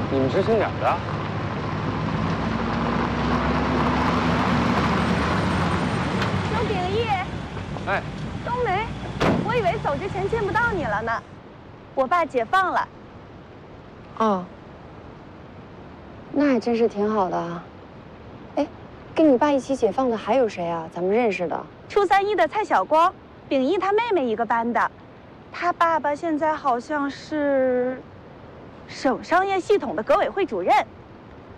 你们知青点的。 刘秉义， 哎， 冬梅，我以为走之前见不到你了呢。我爸解放了。 哦，那还真是挺好的啊。哎，跟你爸一起解放的还有谁啊？咱们认识的？ 初三一的蔡晓光，秉义他妹妹一个班的。他爸爸现在好像是省商业系统的革委会主任。